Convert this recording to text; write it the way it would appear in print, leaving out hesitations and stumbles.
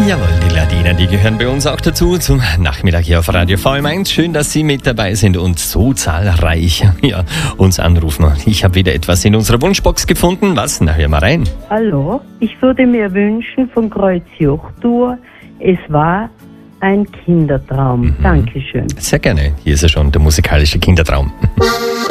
Jawohl, die Ladiner, die gehören bei uns auch dazu zum Nachmittag hier auf Radio VM1. Schön, dass Sie mit dabei sind und so zahlreich uns anrufen. Ich habe wieder etwas in unserer Wunschbox gefunden. Was? Na, hör mal rein. Hallo, ich würde mir wünschen von Kreuz Jochtur, es war ein Kindertraum. Dankeschön. Sehr gerne. Hier ist ja schon der musikalische Kindertraum.